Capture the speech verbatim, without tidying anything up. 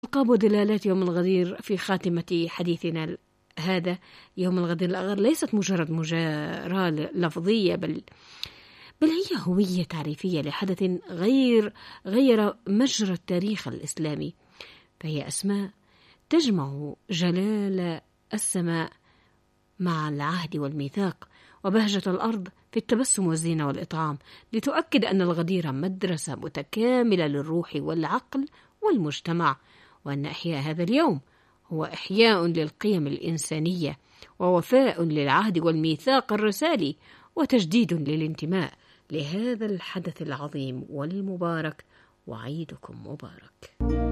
ألقاب ودلالات يوم الغدير في خاتمة حديثنا هذا. يوم الغدير الأغر ليست مجرد مجاراة لفظية، بل بل هي هوية تعريفية لحدث غير غير مجرى التاريخ الإسلامي. فهي أسماء تجمع جلال السماء مع العهد والميثاق، وبهجة الأرض في التبسم والزينة والإطعام، لتؤكد أن الغدير مدرسة متكاملة للروح والعقل والمجتمع، وأن إحياء هذا اليوم هو إحياء للقيم الإنسانية، ووفاء للعهد والميثاق الرسالي، وتجديد للانتماء لهذا الحدث العظيم والمبارك. وعيدكم مبارك.